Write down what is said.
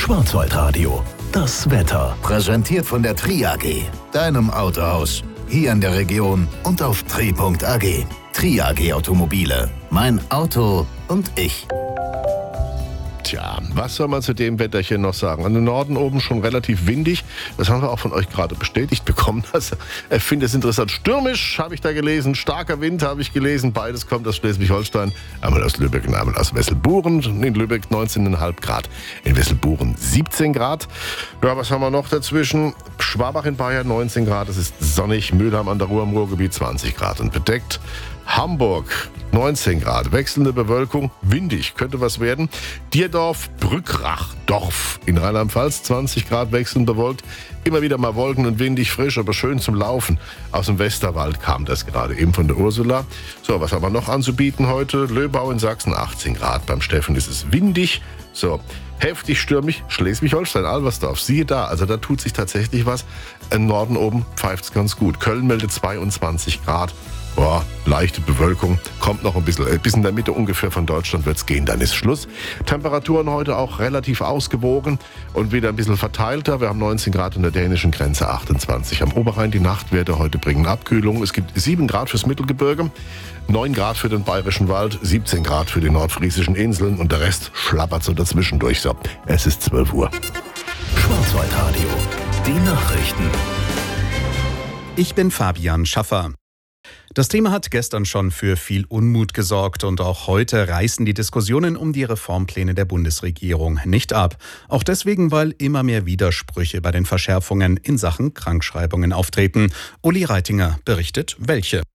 Schwarzwaldradio, das Wetter. Präsentiert von der Tri AG, deinem Autohaus. Hier in der Region und auf tri.ag. Tri AG Automobile. Mein Auto und ich. Tja, was soll man zu dem Wetterchen noch sagen? An den Norden oben schon relativ windig. Das haben wir auch von euch gerade bestätigt bekommen. Ich finde es interessant. Stürmisch habe ich da gelesen. Starker Wind habe ich gelesen. Beides kommt aus Schleswig-Holstein. Einmal aus Lübeck und einmal aus Wesselburen. In Lübeck 19,5 Grad. In Wesselburen 17 Grad. Ja, was haben wir noch dazwischen? Schwabach in Bayern 19 Grad. Es ist sonnig. Mülheim an der Ruhr im Ruhrgebiet 20 Grad und bedeckt. Hamburg 19 Grad, wechselnde Bewölkung, windig, könnte was werden. Dierdorf, Brückrachdorf in Rheinland-Pfalz 20 Grad, wechselnd bewölkt. Immer wieder mal Wolken und windig, frisch, aber schön zum Laufen. Aus dem Westerwald kam das gerade eben von der Ursula. So, was haben wir noch anzubieten heute? Löbau in Sachsen 18 Grad, beim Steffen ist es windig. So, heftig stürmig, Schleswig-Holstein, Albersdorf, siehe da, also da tut sich tatsächlich was. Im Norden oben pfeift es ganz gut. Köln meldet 22 Grad. Boah, leichte Bewölkung, kommt noch ein bisschen bis in der Mitte ungefähr von Deutschland wird's gehen, dann ist Schluss. Temperaturen heute auch relativ ausgewogen und wieder ein bisschen verteilter. Wir haben 19 Grad an der dänischen Grenze, 28 am Oberrhein. Die Nachtwerte heute bringen Abkühlung. Es gibt 7 Grad fürs Mittelgebirge, 9 Grad für den Bayerischen Wald, 17 Grad für die nordfriesischen Inseln und der Rest schlappert so dazwischen durch. So, es ist 12 Uhr. Schwarzwaldradio, die Nachrichten. Ich bin Fabian Schaffer. Das Thema hat gestern schon für viel Unmut gesorgt und auch heute reißen die Diskussionen um die Reformpläne der Bundesregierung nicht ab. Auch deswegen, weil immer mehr Widersprüche bei den Verschärfungen in Sachen Krankschreibungen auftreten. Uli Reitinger berichtet, welche.